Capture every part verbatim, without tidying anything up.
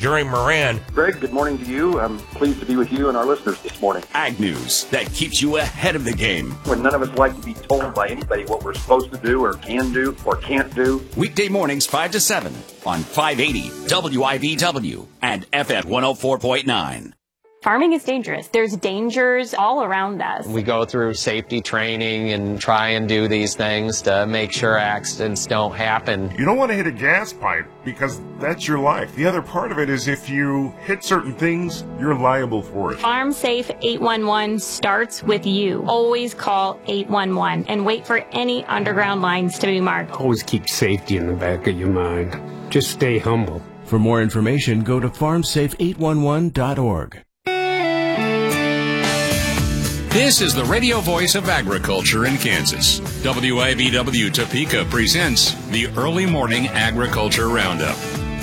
Jerry Moran. Greg, good morning to you. I'm pleased to be with you and our listeners this morning. Ag News that keeps you ahead of the game. When none of us like to be told by anybody what we're supposed to do or can do or can't do. Weekday mornings five to seven on five eighty W I B W and F M one oh four point nine. Farming is dangerous. There's dangers all around us. We go through safety training and try and do these things to make sure accidents don't happen. You don't want to hit a gas pipe because that's your life. The other part of it is if you hit certain things, you're liable for it. Farm Safe eight one one starts with you. Always call eight one one and wait for any underground lines to be marked. Always keep safety in the back of your mind. Just stay humble. For more information, go to farm safe eight one one dot org. This is the radio voice of agriculture in Kansas. W I B W Topeka presents the Early Morning Agriculture Roundup.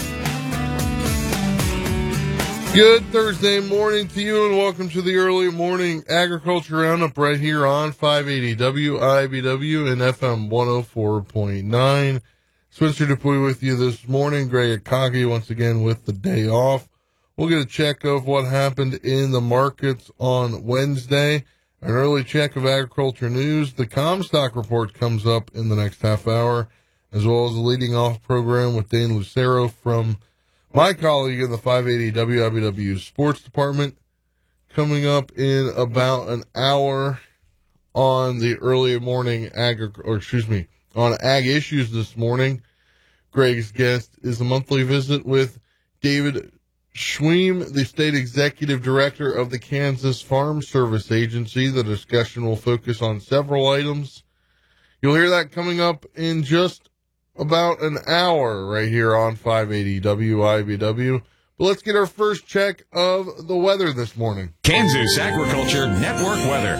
Good Thursday morning to you, and welcome to the Early Morning Agriculture Roundup right here on five eighty W I B W and F M one oh four point nine. Spencer Dupuy with you this morning. Greg Akagi once again with the day off. We'll get a check of what happened in the markets on Wednesday. An early check of agriculture news. The Comstock report comes up in the next half hour, as well as the leading off program with Dane Lucero from my colleague in the five eighty W I B W Sports Department, coming up in about an hour on the early morning ag, or excuse me, on ag issues this morning. Greg's guest is a monthly visit with David Schweem, the state executive director of the Kansas Farm Service Agency. The discussion will focus on several items. You'll hear that coming up in just about an hour right here on five eighty W I B W. But let's get our first check of the weather this morning. Kansas Agriculture Network weather.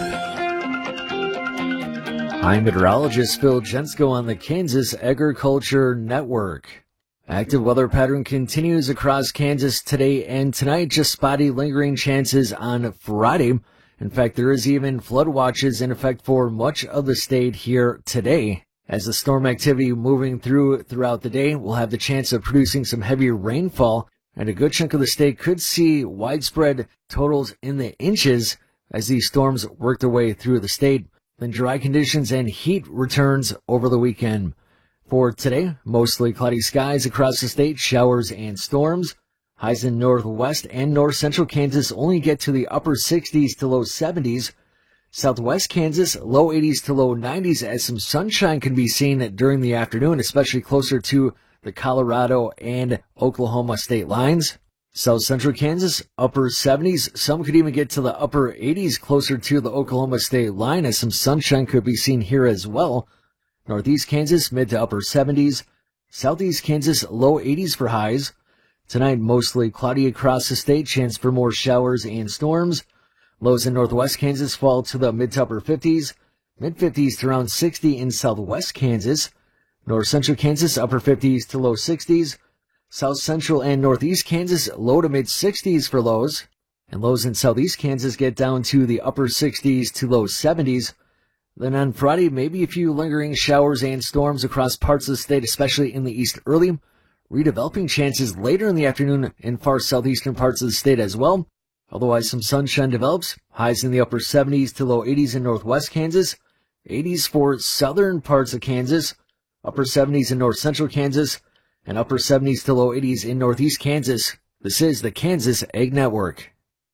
I'm meteorologist Phil Jensko on the Kansas Agriculture Network. Active weather pattern continues across Kansas today and tonight. Just spotty lingering chances on Friday. In fact, there is even flood watches in effect for much of the state here today. As the storm activity moving through throughout the day will have the chance of producing some heavy rainfall, and a good chunk of the state could see widespread totals in the inches as these storms work their way through the state. Then dry conditions and heat returns over the weekend. For today, mostly cloudy skies across the state, showers and storms. Highs in northwest and north central Kansas only get to the upper sixties to low seventies. Southwest Kansas, low eighties to low nineties as some sunshine can be seen during the afternoon, especially closer to the Colorado and Oklahoma state lines. South central Kansas, upper seventies. Some could even get to the upper eighties closer to the Oklahoma state line as some sunshine could be seen here as well. Northeast Kansas, mid to upper seventies. Southeast Kansas, low eighties for highs. Tonight, mostly cloudy across the state, chance for more showers and storms. Lows in northwest Kansas fall to the mid to upper fifties. Mid fifties to around sixty in southwest Kansas. North central Kansas, upper fifties to low sixties. South central and northeast Kansas, low to mid sixties for lows. And lows in southeast Kansas get down to the upper sixties to low seventies. Then on Friday, maybe a few lingering showers and storms across parts of the state, especially in the east early. Redeveloping chances later in the afternoon in far southeastern parts of the state as well. Otherwise, some sunshine develops. Highs in the upper seventies to low eighties in northwest Kansas. eighties for southern parts of Kansas. Upper seventies in north central Kansas. And upper seventies to low eighties in northeast Kansas. This is the Kansas Ag Network.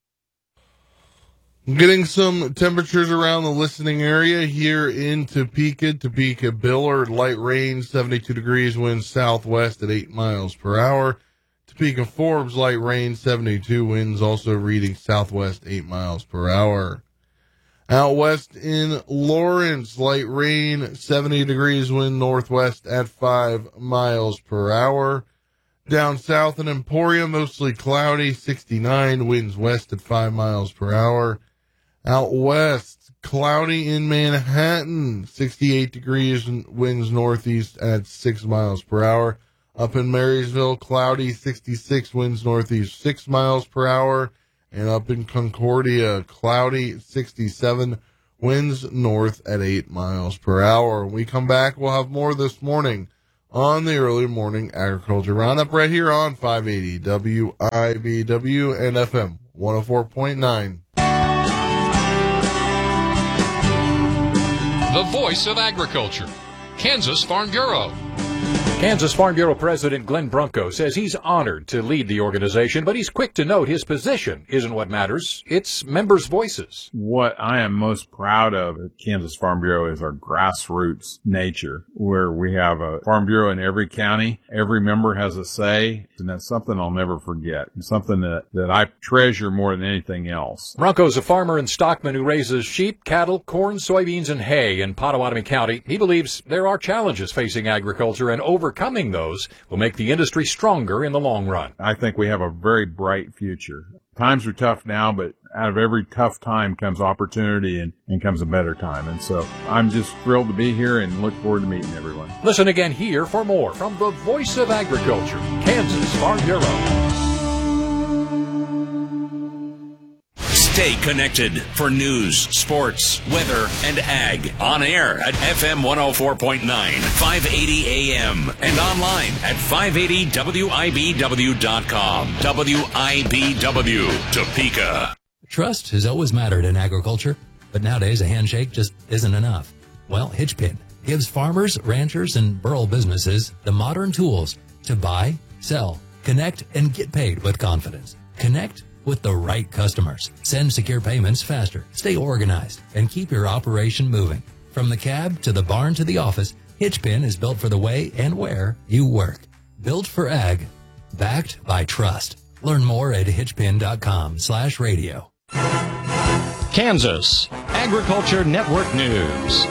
Getting some temperatures around the listening area here in Topeka. Topeka Billard, light rain, seventy-two degrees, winds southwest at eight miles per hour. Topeka Forbes, light rain, seventy-two, winds also reading southwest eight miles per hour. Out west in Lawrence, light rain, seventy degrees, wind northwest at five miles per hour. Down south in Emporia, mostly cloudy, sixty-nine, winds west at five miles per hour. Out west, cloudy in Manhattan, sixty-eight degrees, and winds northeast at six miles per hour. Up in Marysville, cloudy, sixty-six, winds northeast, six miles per hour. And up in Concordia, cloudy, sixty-seven, winds north at eight miles per hour. When we come back, we'll have more this morning on the Early Morning Agriculture Roundup right here on five eighty W I B W and F M one oh four point nine. The voice of agriculture, Kansas Farm Bureau. Kansas Farm Bureau President Glenn Bronco says he's honored to lead the organization, but he's quick to note his position isn't what matters. It's members' voices. What I am most proud of at Kansas Farm Bureau is our grassroots nature, where we have a Farm Bureau in every county. Every member has a say, and that's something I'll never forget. It's something that, that I treasure more than anything else. Bronco's a farmer and stockman who raises sheep, cattle, corn, soybeans, and hay in Pottawatomie County. He believes there are challenges facing agriculture, and over Overcoming those will make the industry stronger in the long run. I think we have a very bright future. Times are tough now, but out of every tough time comes opportunity and, and comes a better time. And so I'm just thrilled to be here and look forward to meeting everyone. Listen again here for more from the Voice of Agriculture, Kansas Farm Bureau. Stay connected for news, sports, weather, and ag. On air at F M one oh four point nine, five eighty A M, and online at five eighty W I B W dot com. W I B W, Topeka. Trust has always mattered in agriculture, but nowadays a handshake just isn't enough. Well, Hitchpin gives farmers, ranchers, and rural businesses the modern tools to buy, sell, connect, and get paid with confidence. Connect with the right customers. Send secure payments faster. Stay organized and keep your operation moving. From the cab to the barn to the office, Hitchpin is built for the way and where you work. Built for ag, backed by trust. Learn more at hitchpin.com slash radio. Kansas Agriculture Network News.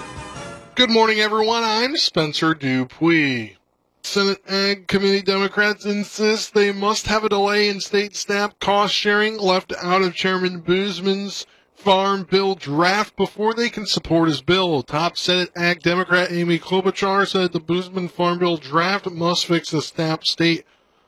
Good morning, everyone. I'm Spencer Dupuis. Senate Ag Committee Democrats insist they must have a delay in state SNAP cost sharing left out of Chairman Boozman's Farm Bill draft before they can support his bill. Top Senate Ag Democrat Amy Klobuchar said the Boozman Farm Bill draft must fix the SNAP state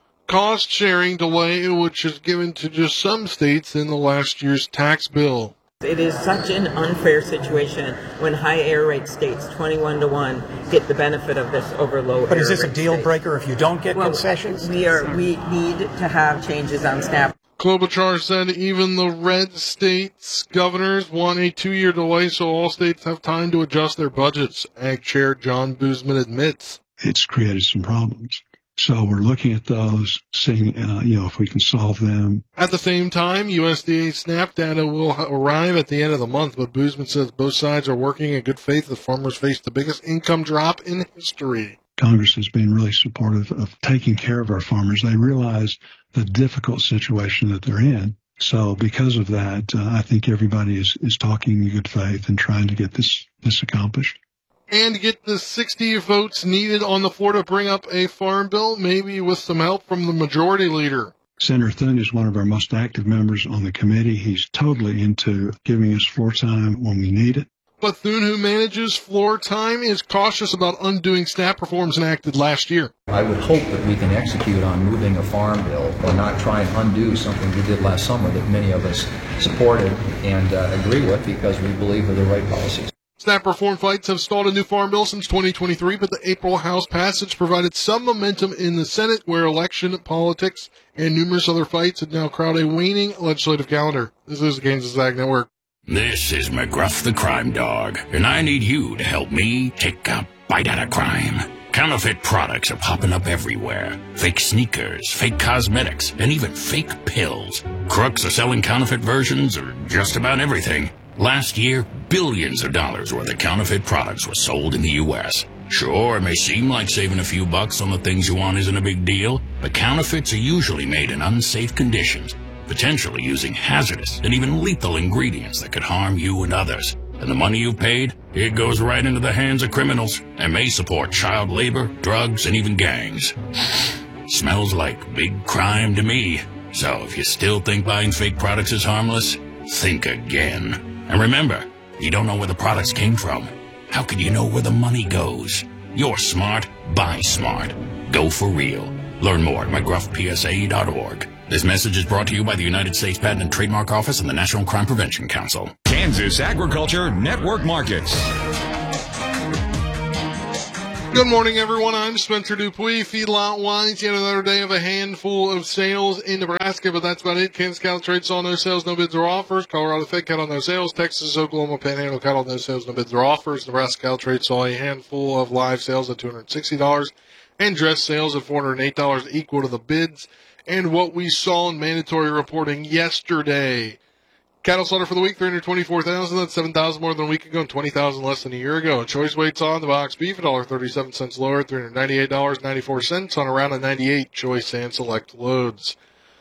cost sharing delay, which is given to just some states in the last year's tax bill. It is such an unfair situation when high air rate states, twenty-one to one, get the benefit of this over low But air is this a rate deal states. breaker if you don't get well, concessions? We are. We need to have changes on SNAP. Klobuchar said even the red states' governors want a two-year delay so all states have time to adjust their budgets, Ag Chair John Boozman admits. It's created some problems. So we're looking at those, seeing, uh, you know, if we can solve them. At the same time, U S D A SNAP data will arrive at the end of the month, but Boozman says both sides are working in good faith as farmers face the biggest income drop in history. Congress has been really supportive of taking care of our farmers. They realize the difficult situation that they're in. So because of that, uh, I think everybody is, is talking in good faith and trying to get this, this accomplished. And get the sixty votes needed on the floor to bring up a farm bill, maybe with some help from the majority leader. Senator Thune is one of our most active members on the committee. He's totally into giving us floor time when we need it. But Thune, who manages floor time, is cautious about undoing SNAP reforms enacted last year. I would hope that we can execute on moving a farm bill or not try and undo something we did last summer that many of us supported and uh, agree with because we believe are the right policies. SNAP reform fights have stalled a new farm bill since twenty twenty-three, but the April House passage provided some momentum in the Senate, where election politics and numerous other fights have now crowd a waning legislative calendar. This is the Kansas Ag Network. This is McGruff the Crime Dog, and I need you to help me take a bite out of crime. Counterfeit products are popping up everywhere. Fake sneakers, fake cosmetics, and even fake pills. Crooks are selling counterfeit versions of just about everything. Last year, billions of dollars worth of counterfeit products were sold in the U S Sure, it may seem like saving a few bucks on the things you want isn't a big deal, but counterfeits are usually made in unsafe conditions, potentially using hazardous and even lethal ingredients that could harm you and others. And the money you've paid, it goes right into the hands of criminals and may support child labor, drugs, and even gangs. Smells like big crime to me. So if you still think buying fake products is harmless, think again. And remember, you don't know where the products came from. How could you know where the money goes? You're smart, buy smart. Go for real. Learn more at McGruff P S A dot org. This message is brought to you by the United States Patent and Trademark Office and the National Crime Prevention Council. Kansas Agriculture Network Markets. Good morning, everyone. I'm Spencer Dupuis. Feedlot Wise, yet another day of a handful of sales in Nebraska, but that's about it. Kansas Cattle Trade saw no sales, no bids or offers. Colorado Fed Cattle, no sales. Texas, Oklahoma, Panhandle Cattle, no sales, no bids or offers. Nebraska Cattle Trade saw a handful of live sales at two hundred sixty dollars and dress sales at four hundred eight dollars, equal to the bids and what we saw in mandatory reporting yesterday. Cattle slaughter for the week, three hundred twenty-four thousand. That's seven thousand more than a week ago and twenty thousand less than a year ago. Choice weights on the box beef, one dollar and thirty-seven cents lower, three hundred ninety-eight dollars and ninety-four cents on around a ninety-eight choice and select loads.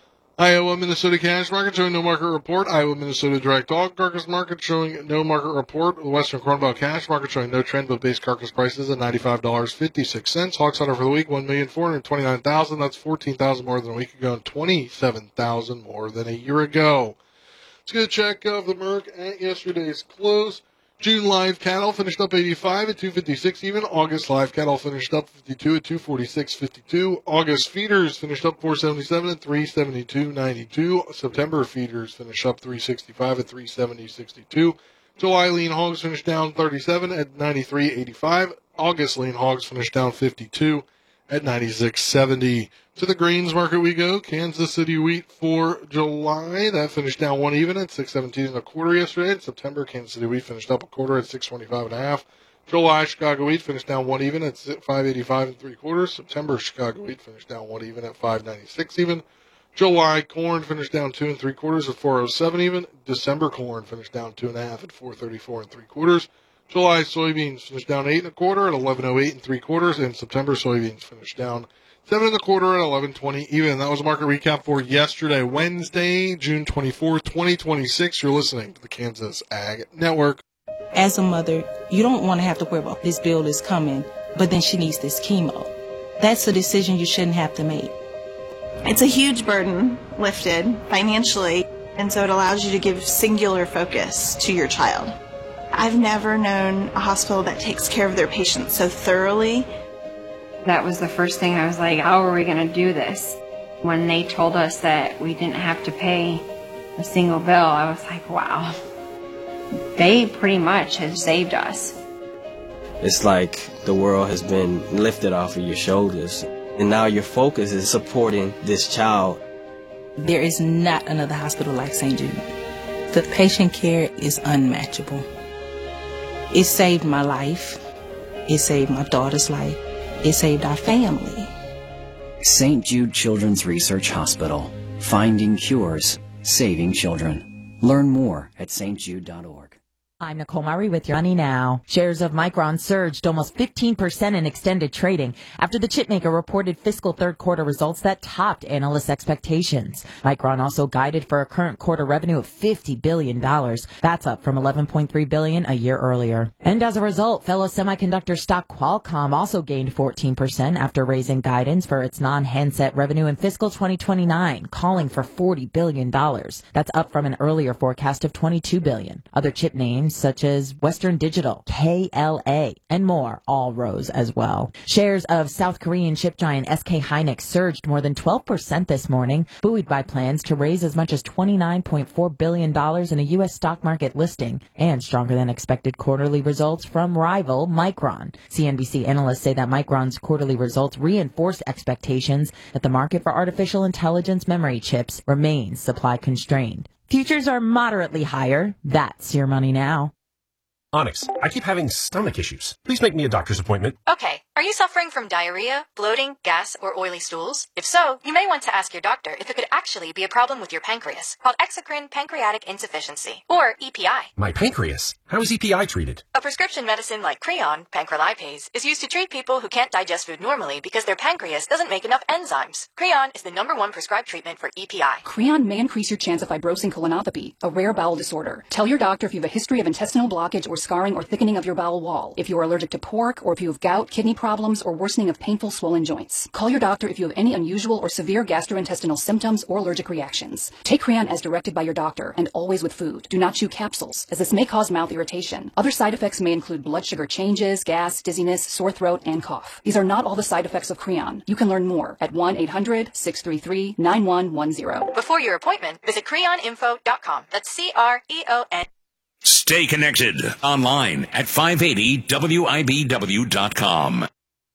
Iowa, Minnesota cash market showing no market report. Iowa, Minnesota direct dog carcass market showing no market report. The Western Corn Belt cash market showing no trend, but base carcass prices at ninety-five dollars and fifty-six cents. Hog slaughter for the week, one million four hundred twenty-nine thousand. That's fourteen thousand more than a week ago and twenty-seven thousand more than a year ago. Let's get a check of the Merc at yesterday's close. June live cattle finished up eighty-five at two fifty-six even. August live cattle finished up fifty-two at two forty-six fifty-two. August feeders finished up four seventy-seven at three seventy-two ninety-two. September feeders finished up three sixty-five at three seventy sixty-two. July lean hogs finished down thirty-seven at ninety-three eighty-five. August lean hogs finished down fifty-two at ninety-six seventy. To the grains market we go. Kansas City wheat for July. That finished down one even at six seventeen and a quarter yesterday. In September, Kansas City wheat finished up a quarter at six twenty-five and a half. July Chicago wheat finished down one even at five eighty-five and three quarters. September Chicago wheat finished down one even at five ninety-six even. July corn finished down two and three quarters at four oh seven even. December corn finished down two and a half at four thirty-four and three quarters. July soybeans finished down eight and a quarter at eleven oh eight and three quarters, and September soybeans finished down seven and a quarter at eleven twenty even. That was a market recap for yesterday, Wednesday, June twenty-fourth, twenty twenty-six. You're listening to the Kansas Ag Network. As a mother, you don't want to have to worry about this bill is coming, but then she needs this chemo. That's a decision you shouldn't have to make. It's a huge burden lifted financially, and so it allows you to give singular focus to your child. I've never known a hospital that takes care of their patients so thoroughly. That was the first thing I was like, how are we going to do this? When they told us that we didn't have to pay a single bill, I was like, wow. They pretty much have saved us. It's like the world has been lifted off of your shoulders, and now your focus is supporting this child. There is not another hospital like Saint Jude. The patient care is unmatchable. It saved my life. It saved my daughter's life. It saved our family. Saint Jude Children's Research Hospital. Finding cures, saving children. Learn more at s t jude dot org. I'm Nicole Murray with your Money Now. Shares of Micron surged almost fifteen percent in extended trading after the chipmaker reported fiscal third quarter results that topped analyst expectations. Micron also guided for a current quarter revenue of fifty billion dollars. That's up from eleven point three billion dollars a year earlier. And as a result, fellow semiconductor stock Qualcomm also gained fourteen percent after raising guidance for its non-handset revenue in fiscal twenty twenty-nine, calling for forty billion dollars. That's up from an earlier forecast of twenty-two billion dollars. Other chip names such as Western Digital, K L A, and more all rose as well. Shares of South Korean chip giant S K Hynix surged more than twelve percent this morning, buoyed by plans to raise as much as twenty-nine point four billion dollars in a U S stock market listing and stronger than expected quarterly results from rival Micron. C N B C analysts say that Micron's quarterly results reinforced expectations that the market for artificial intelligence memory chips remains supply constrained. Futures are moderately higher. That's your Money Now. Onyx, I keep having stomach issues. Please make me a doctor's appointment. Okay. Are you suffering from diarrhea, bloating, gas, or oily stools? If so, you may want to ask your doctor if it could actually be a problem with your pancreas, called exocrine pancreatic insufficiency, or E P I. My pancreas? How is E P I treated? A prescription medicine like Creon, pancrelipase, is used to treat people who can't digest food normally because their pancreas doesn't make enough enzymes. Creon is the number one prescribed treatment for E P I. Creon may increase your chance of fibrosing colonopathy, a rare bowel disorder. Tell your doctor if you have a history of intestinal blockage or scarring or thickening of your bowel wall, if you are allergic to pork, or if you have gout, kidney problems, or worsening of painful swollen joints. Call your doctor if you have any unusual or severe gastrointestinal symptoms or allergic reactions. Take Creon as directed by your doctor, and always with food. Do not chew capsules, as this may cause mouth irritation. Other side effects may include blood sugar changes, gas, dizziness, sore throat, and cough. These are not all the side effects of Creon. You can learn more at one eight hundred six three three nine one one zero. Before your appointment, visit creon info dot com. That's C R E O N. Stay connected online at five eighty W I B W dot com.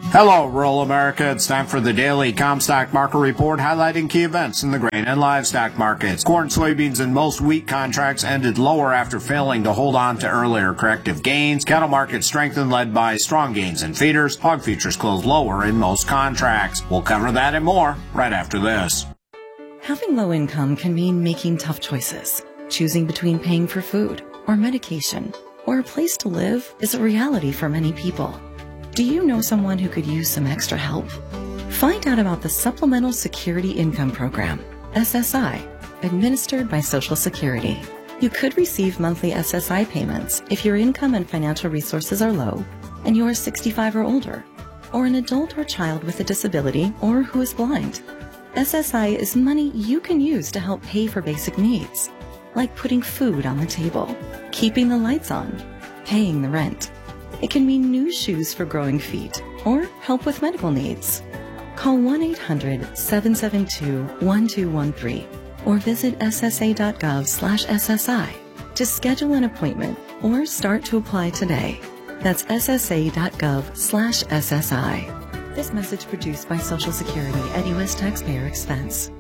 Hello, rural America. It's time for the daily Comstock Market Report highlighting key events in the grain and livestock markets. Corn, soybeans, and most wheat contracts ended lower after failing to hold on to earlier corrective gains. Cattle markets strengthened, led by strong gains in feeders. Hog futures closed lower in most contracts. We'll cover that and more right after this. Having low income can mean making tough choices. Choosing between paying for food or medication or a place to live is a reality for many people. Do you know someone who could use some extra help? Find out about the Supplemental Security Income Program, S S I, administered by Social Security. You could receive monthly S S I payments if your income and financial resources are low and you are sixty-five or older, or an adult or child with a disability or who is blind. S S I is money you can use to help pay for basic needs, like putting food on the table, keeping the lights on, paying the rent. It can mean new shoes for growing feet or help with medical needs. Call one eight hundred, seven seven two, one two one three or visit ssa.gov slash SSI to schedule an appointment or start to apply today. That's ssa.gov slash SSI. This message produced by Social Security at U S taxpayer expense.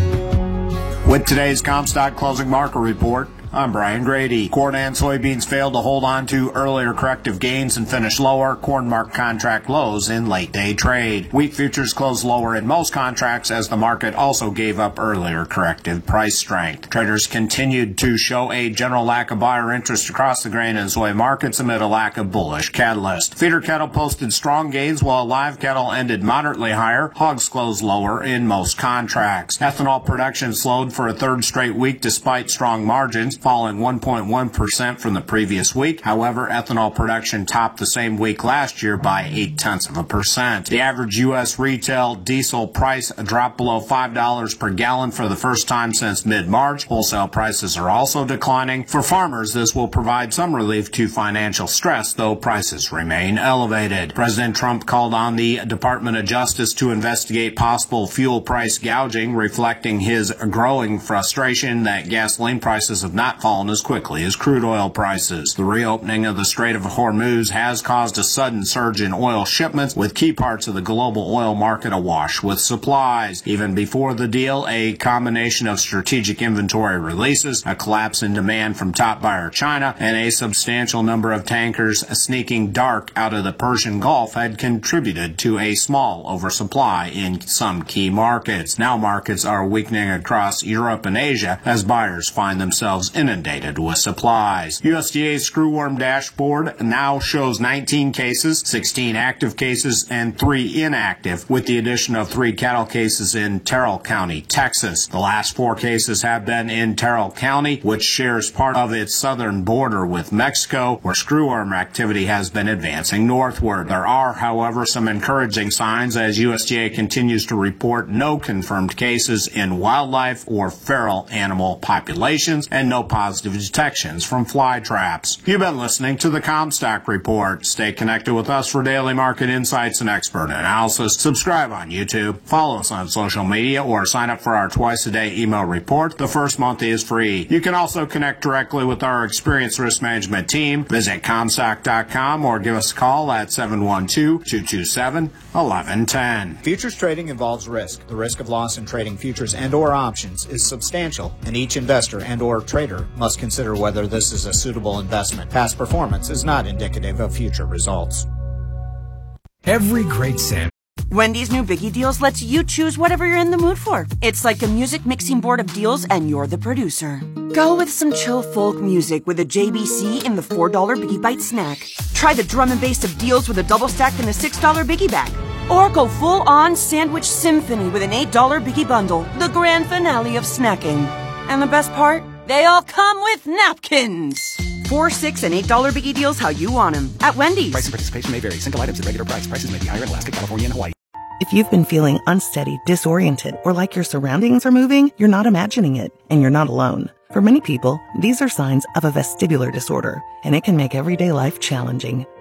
With today's Comstock Closing Market Report, I'm Brian Grady. Corn and soybeans failed to hold on to earlier corrective gains and finished lower. Corn marked contract lows in late day trade. Wheat futures closed lower in most contracts as the market also gave up earlier corrective price strength. Traders continued to show a general lack of buyer interest across the grain and soy markets amid a lack of bullish catalyst. Feeder cattle posted strong gains while live cattle ended moderately higher. Hogs closed lower in most contracts. Ethanol production slowed for a third straight week despite strong margins, falling one point one percent from the previous week. However, ethanol production topped the same week last year by eight tenths of a percent. The average U S retail diesel price dropped below five dollars per gallon for the first time since mid-March. Wholesale prices are also declining. For farmers, this will provide some relief to financial stress, though prices remain elevated. President Trump called on the Department of Justice to investigate possible fuel price gouging, reflecting his growing frustration that gasoline prices have not fallen as quickly as crude oil prices. The reopening of the Strait of Hormuz has caused a sudden surge in oil shipments, with key parts of the global oil market awash with supplies. Even before the deal, a combination of strategic inventory releases, a collapse in demand from top buyer China, and a substantial number of tankers sneaking dark out of the Persian Gulf had contributed to a small oversupply in some key markets. Now markets are weakening across Europe and Asia as buyers find themselves inundated with supplies. U S D A's screwworm dashboard now shows nineteen cases, sixteen active cases, and three inactive, with the addition of three cattle cases in Terrell County, Texas. The last four cases have been in Terrell County, which shares part of its southern border with Mexico, where screwworm activity has been advancing northward. There are, however, some encouraging signs as U S D A continues to report no confirmed cases in wildlife or feral animal populations and no positive detections from fly traps. You've been listening to the Comstock Report. Stay connected with us for daily market insights and expert analysis. Subscribe on YouTube, follow us on social media, or sign up for our twice-a-day email report. The first month is free. You can also connect directly with our experienced risk management team. Visit Comstock dot com or give us a call at seven one two, two two seven, one one one zero. Futures trading involves risk. The risk of loss in trading futures and or options is substantial, and each investor and or trader must consider whether this is a suitable investment. Past performance is not indicative of future results. Every great sandwich. Wendy's new Biggie Deals lets you choose whatever you're in the mood for. It's like a music mixing board of deals and you're the producer. Go with some chill folk music with a J B C in the four dollar Biggie Bite snack. Try the drum and bass of deals with a double stack in the six dollar Biggie Bag. Or go full-on sandwich symphony with an eight dollar Biggie Bundle, the grand finale of snacking. And the best part? They all come with napkins. Four, six, and eight dollar Biggie Deals how you want them at Wendy's. Price and participation may vary. Single items at regular price. Prices may be higher in Alaska, California, and Hawaii. If you've been feeling unsteady, disoriented, or like your surroundings are moving, you're not imagining it, and you're not alone. For many people, these are signs of a vestibular disorder, and it can make everyday life challenging.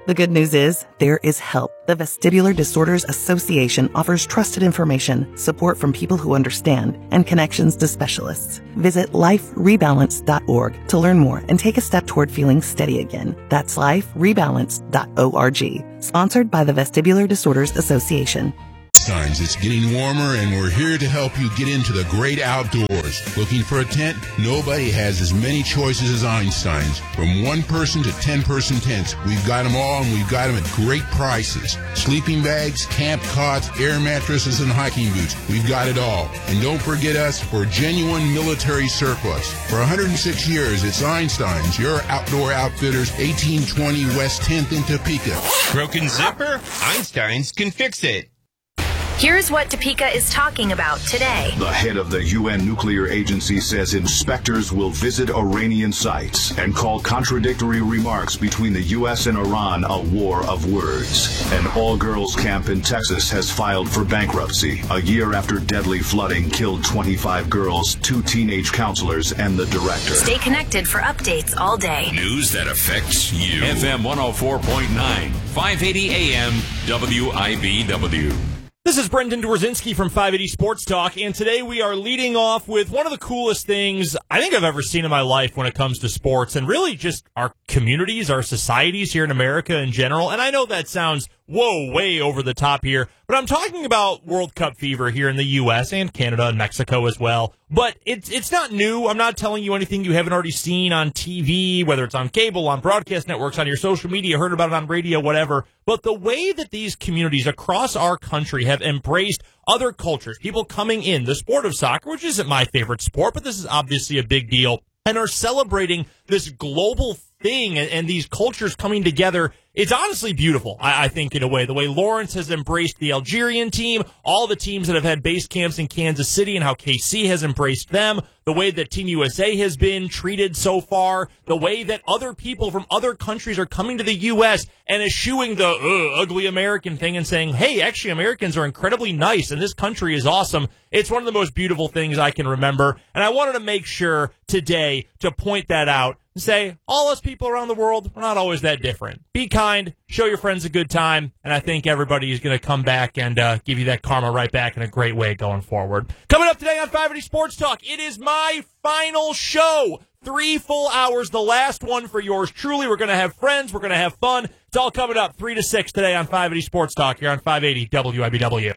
The good news is there is help. The Vestibular Disorders Association offers trusted information, support from people who understand, and connections to specialists. Visit life rebalance dot org to learn more and take a step toward feeling steady again. That's life rebalance dot org. Sponsored by the Vestibular Disorders Association. Signs, it's getting warmer and we're here to help you get into the great outdoors. Looking for a tent? Nobody has as many choices as Einstein's. From one person to ten person tents, we've got them all and we've got them at great prices. Sleeping bags, camp cots, air mattresses, and hiking boots. We've got it all. And don't forget us for genuine military surplus. For one hundred six years, it's Einstein's, your outdoor outfitters, eighteen twenty West tenth in Topeka. Broken zipper? Einstein's can fix it. Here's what Topeka is talking about today. The head of the U N Nuclear Agency says inspectors will visit Iranian sites and call contradictory remarks between the U S and Iran a war of words. An all-girls camp in Texas has filed for bankruptcy a year after deadly flooding killed twenty-five girls, two teenage counselors, and the director. Stay connected for updates all day. News that affects you. F M one oh four point nine, five eighty A M, W I B W. This is Brendan Dworzinski from five eighty Sports Talk, and today we are leading off with one of the coolest things I think I've ever seen in my life when it comes to sports, and really just our communities, our societies here in America in general. And I know that sounds, whoa, way over the top here, but I'm talking about World Cup fever here in the U S and Canada and Mexico as well. But it's it's not new. I'm not telling you anything you haven't already seen on T V, whether it's on cable, on broadcast networks, on your social media, heard about it on radio, whatever. But the way that these communities across our country have embraced other cultures, people coming in, the sport of soccer, which isn't my favorite sport, but this is obviously a big deal, and are celebrating this global thing and, and these cultures coming together. It's honestly beautiful, I, I think, in a way. The way Lawrence has embraced the Algerian team, all the teams that have had base camps in Kansas City, and how K C has embraced them, the way that Team U S A has been treated so far, the way that other people from other countries are coming to the U S and eschewing the uh, ugly American thing and saying, hey, actually, Americans are incredibly nice, and this country is awesome. It's one of the most beautiful things I can remember, and I wanted to make sure today to point that out and say, all us people around the world, we're not always that different. Be kind, show your friends a good time, and I think everybody is going to come back and uh, give you that karma right back in a great way going forward. Coming up today on five eighty Sports Talk, it is my final show. Three full hours, the last one for yours truly. We're going to have friends. We're going to have fun. It's all coming up three to six today on five eighty Sports Talk here on five eighty W I B W.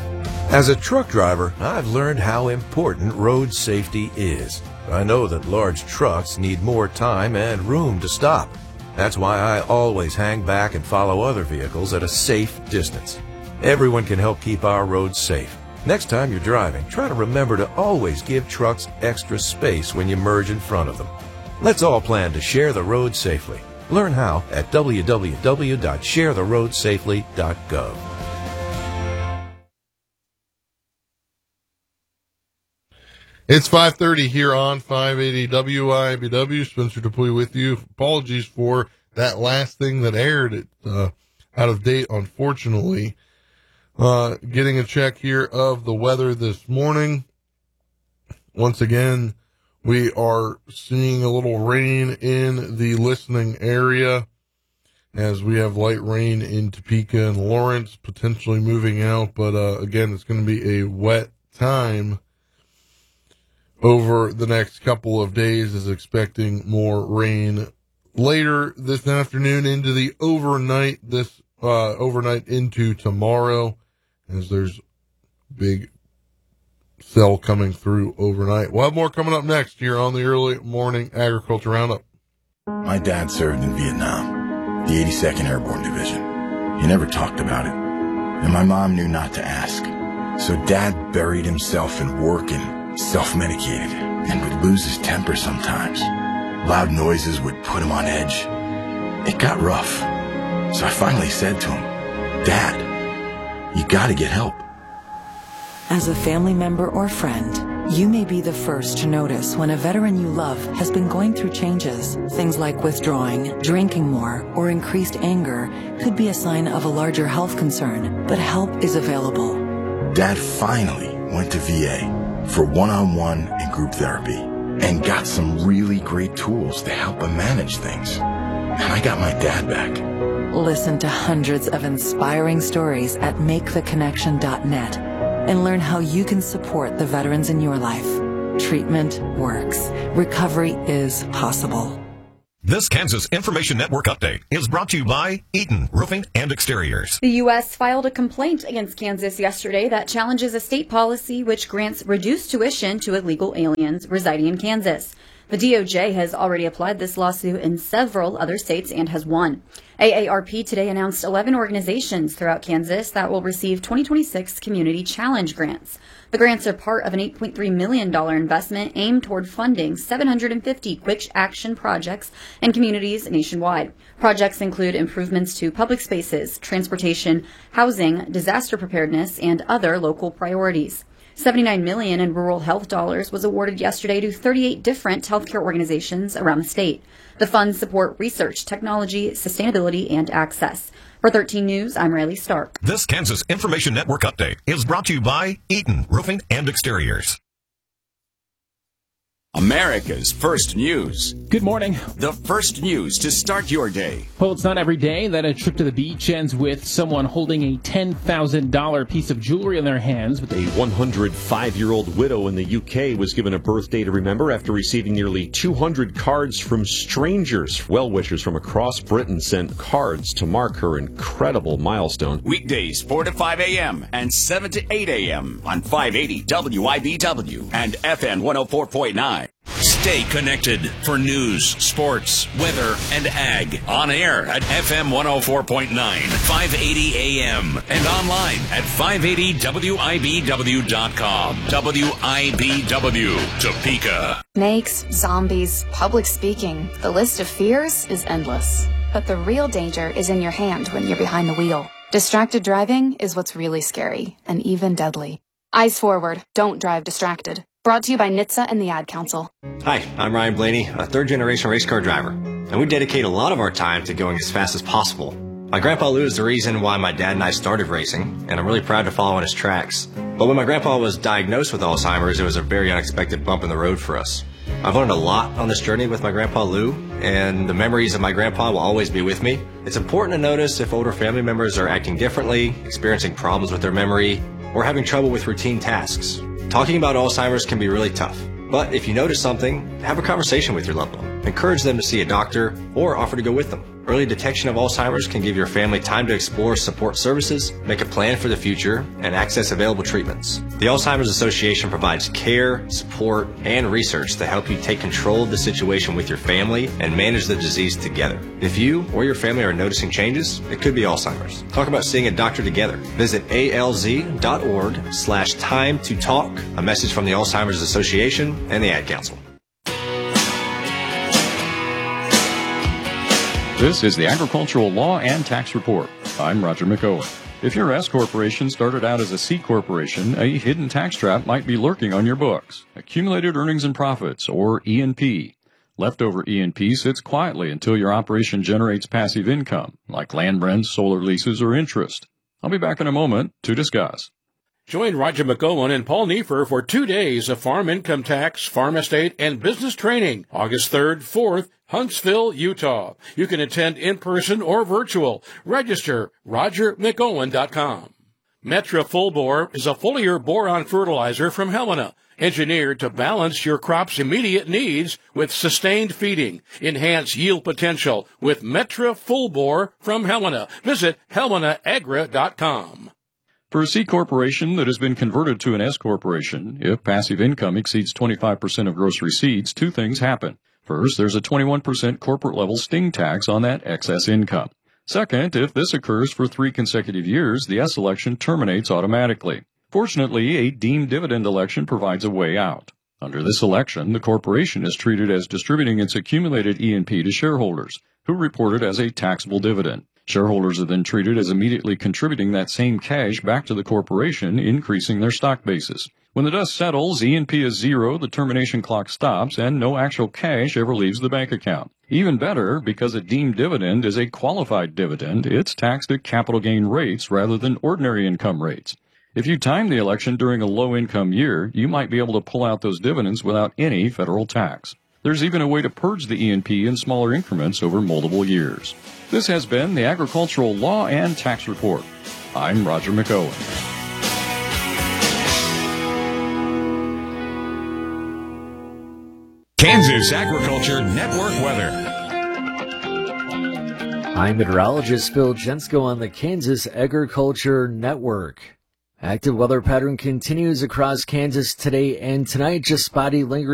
As a truck driver, I've learned how important road safety is. I know that large trucks need more time and room to stop. That's why I always hang back and follow other vehicles at a safe distance. Everyone can help keep our roads safe. Next time you're driving, try to remember to always give trucks extra space when you merge in front of them. Let's all plan to share the road safely. Learn how at w w w dot share the road safely dot gov. It's five thirty here on five eighty W I B W. Spencer Dupuy with you. Apologies for that last thing that aired. It's uh, out of date, unfortunately. Uh, getting a check here of the weather this morning. Once again, we are seeing a little rain in the listening area as we have light rain in Topeka and Lawrence, potentially moving out. But uh, again, it's going to be a wet time over the next couple of days, is expecting more rain later this afternoon into the overnight, this uh, overnight into tomorrow, as there's big cell coming through overnight. We'll have more coming up next here on the Early Morning Agriculture Roundup. My dad served in Vietnam, the eighty-second Airborne Division. He never talked about it, and my mom knew not to ask. So Dad buried himself in work and self-medicated, and would lose his temper sometimes. Loud noises would put him on edge. It got rough. So I finally said to him, Dad, you gotta get help. As a family member or friend, you may be the first to notice when a veteran you love has been going through changes. Things like withdrawing, drinking more, or increased anger could be a sign of a larger health concern, but help is available. Dad finally went to V A for one-on-one and group therapy, and got some really great tools to help him manage things. And I got my dad back. Listen to hundreds of inspiring stories at make the connection dot net and learn how you can support the veterans in your life. Treatment works. Recovery is possible. This Kansas Information Network update is brought to you by Eaton Roofing and Exteriors. The U S filed a complaint against Kansas yesterday that challenges a state policy which grants reduced tuition to illegal aliens residing in Kansas. The D O J has already applied this lawsuit in several other states and has won. A A R P today announced eleven organizations throughout Kansas that will receive twenty twenty-six Community Challenge grants. The grants are part of an eight point three million dollars investment aimed toward funding seven hundred fifty quick action projects in communities nationwide. Projects include improvements to public spaces, transportation, housing, disaster preparedness, and other local priorities. seventy-nine million dollars in rural health dollars was awarded yesterday to thirty-eight different healthcare organizations around the state. The funds support research, technology, sustainability, and access. For thirteen News, I'm Riley Stark. This Kansas Information Network update is brought to you by Eaton Roofing and Exteriors. America's first news. Good morning. The first news to start your day. Well, it's not every day that a trip to the beach ends with someone holding a ten thousand dollars piece of jewelry in their hands. A one hundred five-year-old widow in the U K was given a birthday to remember after receiving nearly two hundred cards from strangers. Well-wishers from across Britain sent cards to mark her incredible milestone. Weekdays four to five a.m. and seven to eight a.m. on five eighty W I B W and F M one oh four point nine. Stay connected for news, sports, weather, and ag. On air at F M one oh four point nine, five eighty A M, and online at five eighty W I B W dot com. W I B W, Topeka. Snakes, zombies, public speaking. The list of fears is endless. But the real danger is in your hand when you're behind the wheel. Distracted driving is what's really scary and even deadly. Eyes forward. Don't drive distracted. Brought to you by N H T S A and the Ad Council. Hi, I'm Ryan Blaney, a third-generation race car driver, and we dedicate a lot of our time to going as fast as possible. My grandpa Lou is the reason why my dad and I started racing, and I'm really proud to follow in his tracks. But when my grandpa was diagnosed with Alzheimer's, it was a very unexpected bump in the road for us. I've learned a lot on this journey with my grandpa Lou, and the memories of my grandpa will always be with me. It's important to notice if older family members are acting differently, experiencing problems with their memory, or having trouble with routine tasks. Talking about Alzheimer's can be really tough, but if you notice something, have a conversation with your loved one. Encourage them to see a doctor or offer to go with them. Early detection of Alzheimer's can give your family time to explore support services, make a plan for the future, and access available treatments. The Alzheimer's Association provides care, support, and research to help you take control of the situation with your family and manage the disease together. If you or your family are noticing changes, it could be Alzheimer's. Talk about seeing a doctor together. Visit A L Z dot org slash time to talk. A message from the Alzheimer's Association and the Ad Council. This is the Agricultural Law and Tax Report. I'm Roger McOwen. If your S Corporation started out as a C Corporation, a hidden tax trap might be lurking on your books. Accumulated Earnings and Profits, or E and P. Leftover E and P sits quietly until your operation generates passive income, like land rents, solar leases, or interest. I'll be back in a moment to discuss. Join Roger McOwen and Paul Neiffer for two days of farm income tax, farm estate, and business training, August third, fourth, Huntsville, Utah. You can attend in person or virtual. Register roger mcowen dot com. Metra Full Bore is a foliar boron fertilizer from Helena, engineered to balance your crop's immediate needs with sustained feeding. Enhance yield potential with Metra Full Bore from Helena. Visit helena agra dot com. For a C corporation that has been converted to an S corporation, if passive income exceeds twenty-five percent of gross receipts, two things happen. First, there's a twenty-one percent corporate-level sting tax on that excess income. Second, if this occurs for three consecutive years, the S election terminates automatically. Fortunately, a deemed dividend election provides a way out. Under this election, the corporation is treated as distributing its accumulated E and P to shareholders, who report it as a taxable dividend. Shareholders are then treated as immediately contributing that same cash back to the corporation, increasing their stock basis. When the dust settles, E and P is zero, the termination clock stops, and no actual cash ever leaves the bank account. Even better, because a deemed dividend is a qualified dividend, it's taxed at capital gain rates rather than ordinary income rates. If you time the election during a low-income year, you might be able to pull out those dividends without any federal tax. There's even a way to purge the E and P in smaller increments over multiple years. This has been the Agricultural Law and Tax Report. I'm Roger McOwen. Kansas Agriculture Network weather. I'm meteorologist Phil Jensko on the Kansas Agriculture Network. Active weather pattern continues across Kansas today and tonight, just spotty lingering